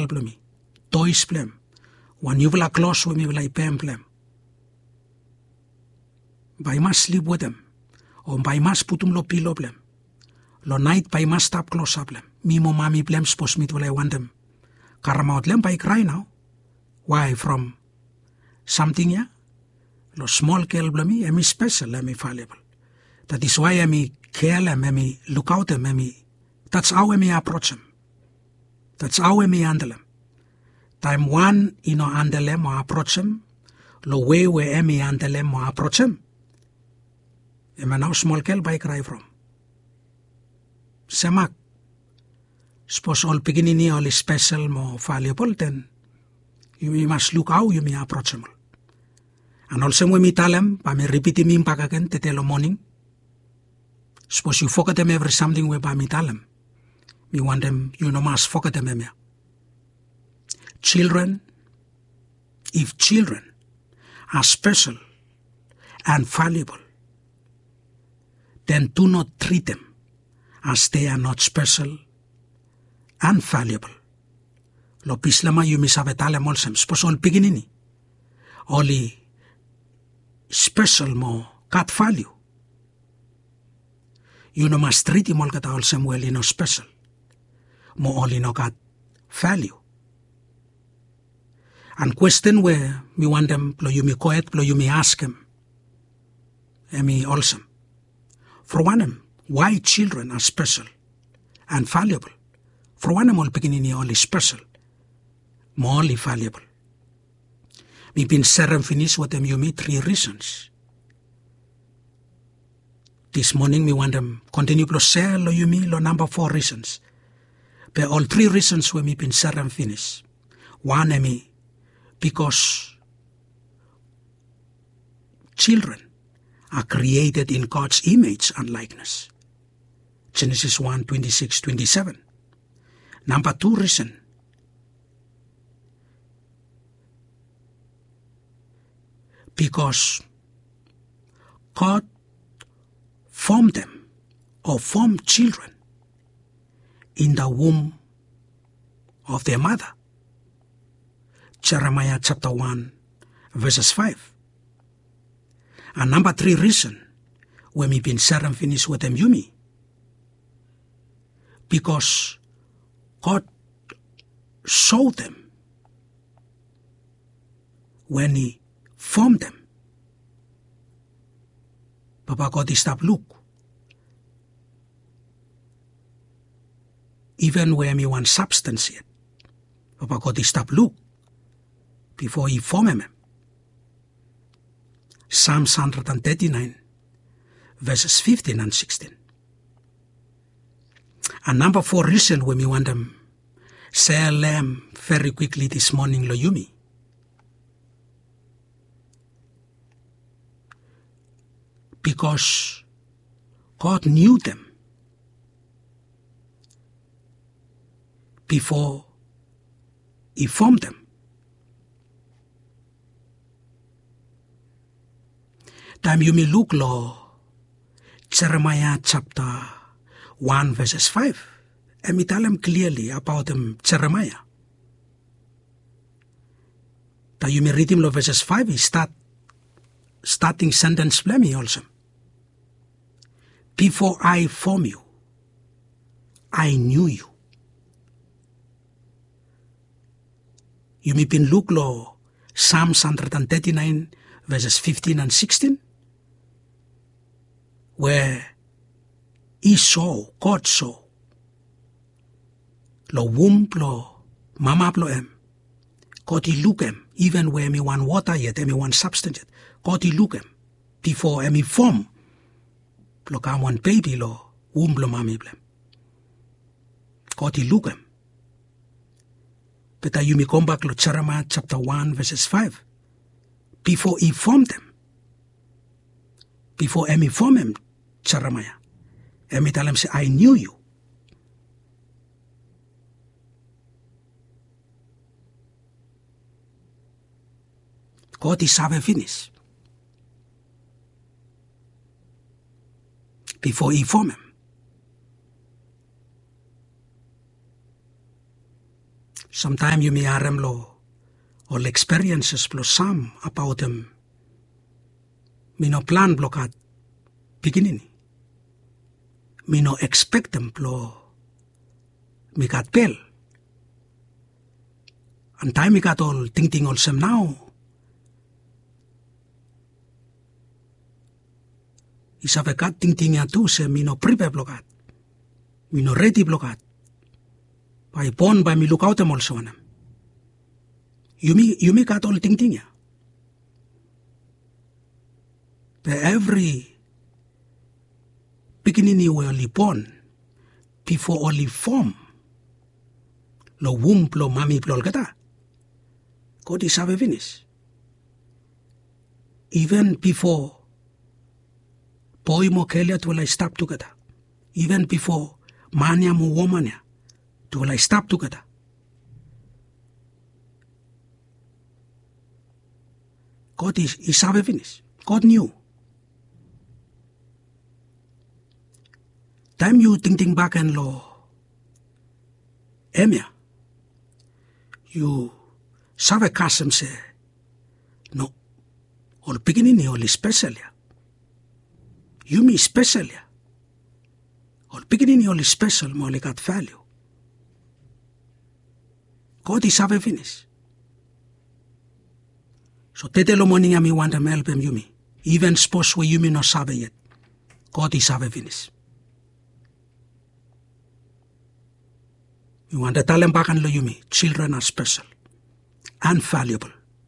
kel blumi, toys blem, wan you will close with me will I pam blem. By must sleep with them, or by must putum lo pillow blem. Lo night by must stop close up blem. Me mo mami blem suppose meet will I want them. Karamaut lem by cry now. Why from something ya? Lo small kel blumi, emi special, emi valuable. That is why emi care them, emi look out them, emi. That's how emi approach them. That's how emi handle them. Time one, handle them or approach them. Lo way where emi handle them or approach them. Ema now small kel by cry from. Semak. Suppose all beginning all is special, more valuable, then you must look how you may approach them. And also when we tell them, by me repeating me back again, te tell morning. Suppose you forget them every something where by me tell them. Me want them, must forget them me. Children, if children are special and valuable, then do not treat them as they are not special and valuable. Lo pislama you misabe tale molsem. Suppose all beginning. Only special mo kat value. You must treat him all kata olsem well special. Mo only no kat value. And question where me want them plo you me koet plo you me ask him. Emi olsem. For one why children are special and valuable. For one all beginning only special. More only valuable. Me been serem finish what them you me 3 reasons. This morning me want them continue to share lo you me lo number 4 reasons. But all 3 reasons where me been serem finish. One me because children are created in God's image and likeness. Genesis 1:26-27. Number 2 reason. Because God formed them or formed children in the womb of their mother. Jeremiah chapter 1 verses 5. And number 3 reason when we been said and finished with them yumi. Because God showed them when He formed them. Papa God is stop look. Even when me want substance yet. Papa God is stop look. Before He formed them. Psalms 139 verses 15 and 16. And number 4 reason when we want them say them very quickly this morning lo yumi. Because God knew them before He formed them. Time you may look lo Jeremiah chapter 1 verses 5. And me tell them clearly about Jeremiah. That you may read him lo verses 5. He starting sentence blame also. Before I formed you, I knew you. You may been look lo Psalms 139 verses 15 and 16. Where He saw, God saw, lo womb lo mama lo God He look even where me want water yet, me want substance yet. God He look before me form, lo come one baby lo womb lo mami blem. God He look But you may come back lo Jeremiah chapter 1 verses 5. Before He formed them. Before me form him, Jeremiah. Me tell him say, I knew you. God is have finished. Before He formed him. Sometimes you may arem lo all experiences plus some about them. Mino plan blokat beginning. Mino expect them plo mikat pel. And time mikat all ting all sem now. Isavekat ting ya tu se mino prepare blokat. Mino ready blokat. By pon by mi look out them also on them. You make out all ting ya. But every beginning you will born before only form lo womb lo mami plol kata. God is have finish. Even before boy mo kelia to will stop together. Even before mania mo womania to will stop together. God is have finish. God knew. Time you think back and lo emia. You save kasem se no all beginning ni all special ya. You me special ya. All beginning ni all special mo got value. God is have finish. So tete lo morning mi want to help him you me. Even suppose we you me no sabe yet. God is have finish. You want to tell them back and lo you me. Children are special and valuable.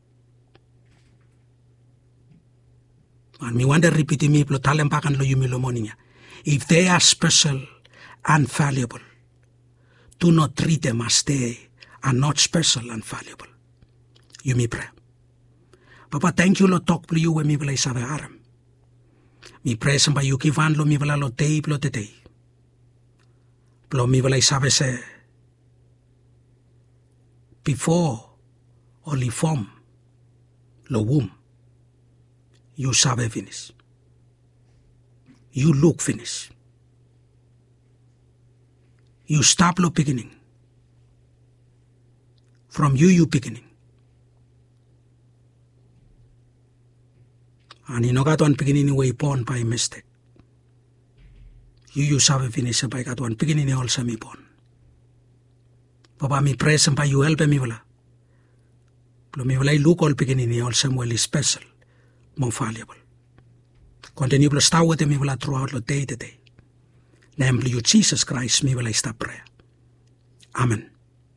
And me want to repeat me plo tell them back and lo you me lo morning. If they are special and valuable, do not treat them as they are not special and valuable. You me pray. Papa, thank you lo talk plo you when me play save aram. Me pray samba you kivan lo me vela lo day plo te day. Plo me vela save se before only form lo womb. You sabe finish. You look finish. You stop lo beginning. From you beginning. And you know got one beginning way born by mistake. You sabe finish by got one beginning also me born. Papa mi pray sampai you help me wala. Lo mi wala look all beginning also well special, more valuable. Continue to stay with me wala throughout the day to day. Name you Jesus Christ me wala stop prayer. Amen.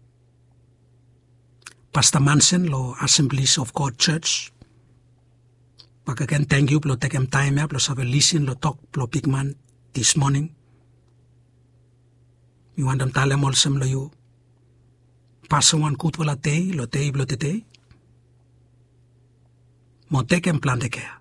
Pastor Manson lo Assemblies of God Church. Back again thank you lo take him time up lo have a listen lo talk lo big man this morning. You want them tell him also lo you. Pastor one kut wala day lo day blo te day. Mo take him plan de care.